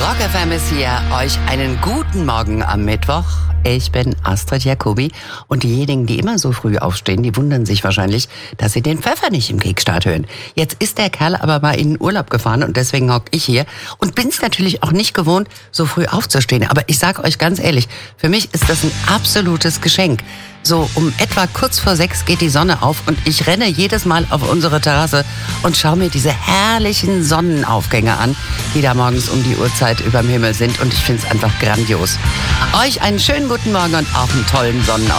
Rock FM ist hier. Euch einen guten Morgen am Mittwoch. Ich bin Astrid Jacobi und diejenigen, die immer so früh aufstehen, die wundern sich wahrscheinlich, dass sie den Pfeffer nicht im Kickstart hören. Jetzt ist der Kerl aber mal in den Urlaub gefahren und deswegen hock ich hier und bin es natürlich auch nicht gewohnt, so früh aufzustehen. Aber ich sage euch ganz ehrlich, für mich ist das ein absolutes Geschenk. So um etwa kurz vor 6 geht die Sonne auf und ich renne jedes Mal auf unsere Terrasse und schaue mir diese herrlichen Sonnenaufgänge an, die da morgens um die Uhrzeit überm Himmel sind und ich finde es einfach grandios. Euch einen schönen guten Morgen und auch einen tollen Sonnenaufgang.